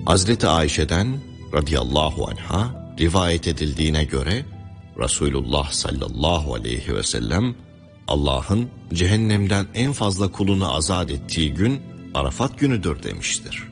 Hazreti Ayşe'den radıyallahu anha rivayet edildiğine göre Resulullah sallallahu aleyhi ve sellem Allah'ın cehennemden en fazla kulunu azat ettiği gün Arafat günüdür demiştir.